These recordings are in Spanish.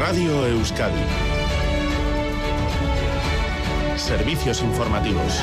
Radio Euskadi. Servicios informativos.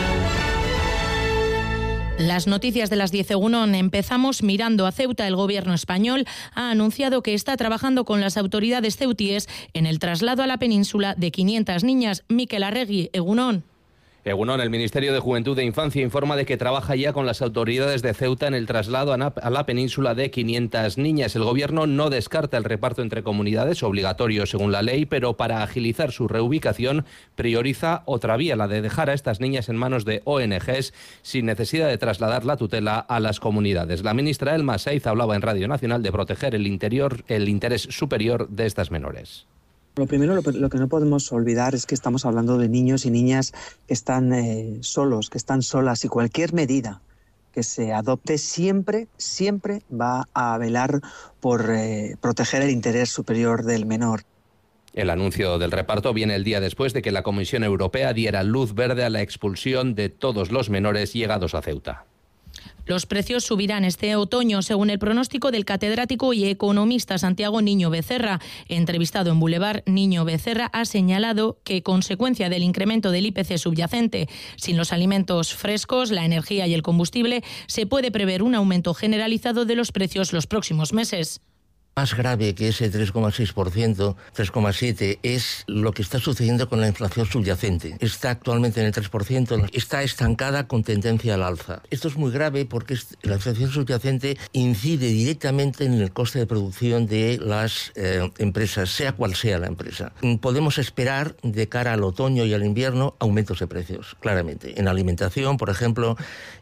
Las noticias de las 10 Egunon. Empezamos mirando a Ceuta. El gobierno español ha anunciado que está trabajando con las autoridades ceutíes en el traslado a la península de 500 niñas. Mikel Arregui, Egunon. Egunon, el Ministerio de Juventud e Infancia informa de que trabaja ya con las autoridades de Ceuta en el traslado a la península de 500 niñas. El gobierno no descarta el reparto entre comunidades, obligatorio según la ley, pero para agilizar su reubicación prioriza otra vía, la de dejar a estas niñas en manos de ONGs sin necesidad de trasladar la tutela a las comunidades. La ministra Elma Saiz hablaba en Radio Nacional de proteger el interés superior de estas menores. Lo primero, lo que no podemos olvidar es que estamos hablando de niños y niñas que están solos, que están solas, y cualquier medida que se adopte siempre va a velar por proteger el interés superior del menor. El anuncio del reparto viene el día después de que la Comisión Europea diera luz verde a la expulsión de todos los menores llegados a Ceuta. Los precios subirán este otoño, según el pronóstico del catedrático y economista Santiago Niño Becerra. Entrevistado en Boulevard, Niño Becerra ha señalado que, consecuencia del incremento del IPC subyacente, sin los alimentos frescos, la energía y el combustible, se puede prever un aumento generalizado de los precios los próximos meses. Más grave que ese 3,6%, 3,7%, es lo que está sucediendo con la inflación subyacente. Está actualmente en el 3%, está estancada con tendencia al alza. Esto es muy grave porque la inflación subyacente incide directamente en el coste de producción de las empresas, sea cual sea la empresa. Podemos esperar de cara al otoño y al invierno aumentos de precios, claramente. En alimentación, por ejemplo,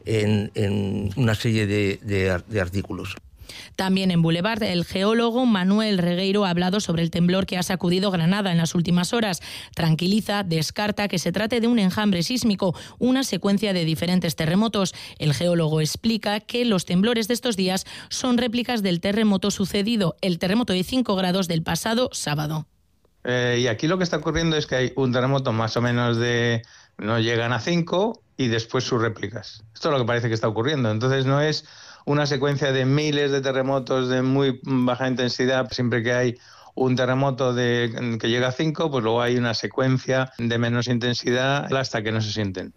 en una serie de artículos. También en Boulevard, el geólogo Manuel Regueiro ha hablado sobre el temblor que ha sacudido Granada en las últimas horas. Tranquiliza, descarta que se trate de un enjambre sísmico, una secuencia de diferentes terremotos. El geólogo explica que los temblores de estos días son réplicas del terremoto sucedido, el terremoto de 5 grados del pasado sábado. Y aquí lo que está ocurriendo es que hay un terremoto más o menos no llegan a 5 y después sus réplicas. Esto es lo que parece que está ocurriendo. Entonces no es una secuencia de miles de terremotos de muy baja intensidad. Siempre que hay un terremoto que llega a 5, pues luego hay una secuencia de menos intensidad hasta que no se sienten.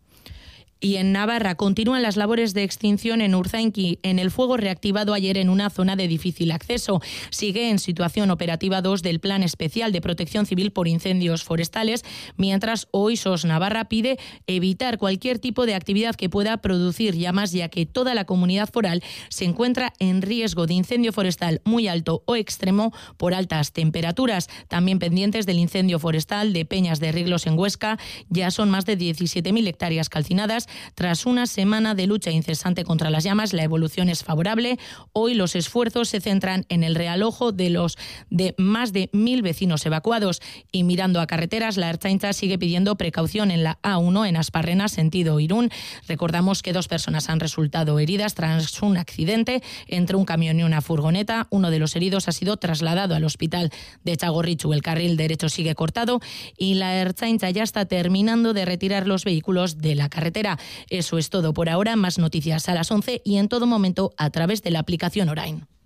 Y en Navarra continúan las labores de extinción en Urzainqui, en el fuego reactivado ayer en una zona de difícil acceso. Sigue en situación operativa 2 del Plan Especial de Protección Civil por Incendios Forestales, mientras hoy SOS Navarra pide evitar cualquier tipo de actividad que pueda producir llamas, ya que toda la comunidad foral se encuentra en riesgo de incendio forestal muy alto o extremo por altas temperaturas. También pendientes del incendio forestal de Peñas de Riglos en Huesca, ya son más de 17.000 hectáreas calcinadas. Tras una semana de lucha incesante contra las llamas, la evolución es favorable. Hoy los esfuerzos se centran en el realojo de más de 1.000 vecinos evacuados. Y mirando a carreteras, la Ertzaintza sigue pidiendo precaución en la A1 en Asparrena, sentido Irún. Recordamos que 2 personas han resultado heridas tras un accidente entre un camión y una furgoneta. Uno de los heridos ha sido trasladado al hospital de Txagorritxu. El carril derecho sigue cortado y la Ertzaintza ya está terminando de retirar los vehículos de la carretera. Eso es todo por ahora. Más noticias a las 11 y en todo momento a través de la aplicación Orain.